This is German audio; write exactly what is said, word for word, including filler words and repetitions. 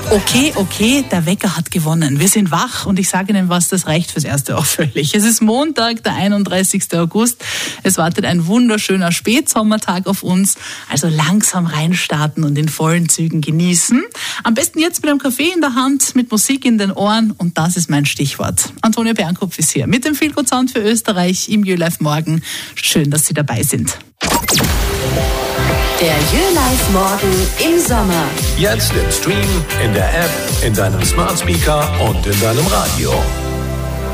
Okay, okay, der Wecker hat gewonnen. Wir sind wach und ich sage Ihnen was, das reicht fürs Erste auch völlig. Es ist Montag, der einunddreißigsten August. Es wartet ein wunderschöner Spätsommertag auf uns. Also langsam reinstarten und in vollen Zügen genießen. Am besten jetzt mit einem Kaffee in der Hand, mit Musik in den Ohren und das ist mein Stichwort. Antonia Bernkopf ist hier mit dem Feel Good Sound für Österreich im YöLive Morgen. Schön, dass Sie dabei sind. Der YöLive Morgen im Sommer. Jetzt im Stream, in der App, in deinem Smart Speaker und in deinem Radio.